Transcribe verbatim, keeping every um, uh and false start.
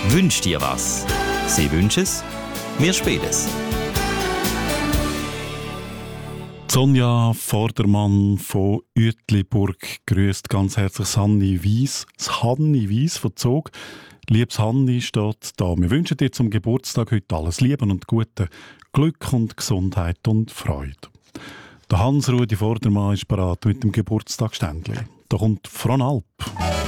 Wünsch dir was. Sie wünschen es, wir spielen es. Sonja Vordermann von Uetliburg grüßt ganz herzlich Hanni Weiss. Das Hanni Weiss von Zog. Liebes Hanni steht da. Wir wünschen dir zum Geburtstag heute alles Liebe und Gute, Glück und Gesundheit und Freude. Der Hans-Rudi Vordermann ist bereit mit dem Geburtstagsständchen. Da kommt Frau Alp.